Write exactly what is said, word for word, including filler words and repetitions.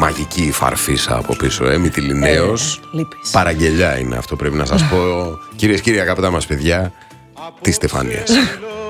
μαγική φαρφίσα από πίσω, ε, Μυτιληναίος. Ε, Παραγγελιά είναι αυτό, πρέπει να σας πω. Κυρίες και κύριοι, αγαπητά μας παιδιά, της Στεφανίας.